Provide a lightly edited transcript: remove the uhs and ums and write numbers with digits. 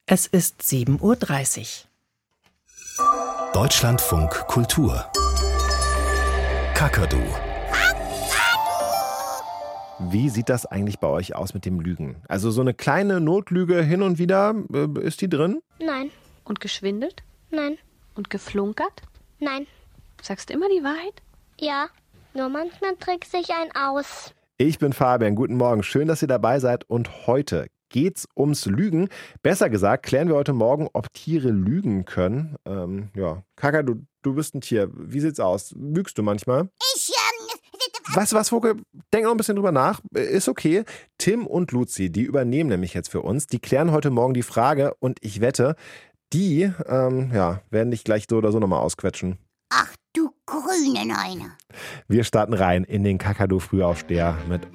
Es ist 7:30 Uhr. Deutschlandfunk Kultur. Kakadu. Wie sieht das eigentlich bei euch aus mit dem Lügen? Also so eine kleine Notlüge hin und wieder, ist die drin? Nein. Und geschwindelt? Nein. Und geflunkert? Nein. Sagst du immer die Wahrheit? Ja, nur manchmal trickse ich einen aus. Ich bin Fabian, guten Morgen, schön, dass ihr dabei seid und heute geht's ums Lügen. Besser gesagt, klären wir heute Morgen, ob Tiere lügen können. Kakadu, du bist ein Tier, wie sieht's aus? Lügst du manchmal? Weißt du was, Vogel? Denk noch ein bisschen drüber nach. Ist okay. Tim und Luzi, die übernehmen nämlich jetzt für uns. Die klären heute Morgen die Frage und ich wette, die werden dich gleich so oder so nochmal ausquetschen. Ach du grüne Neune. Wir starten rein in den Kakadu-Frühaufsteher mit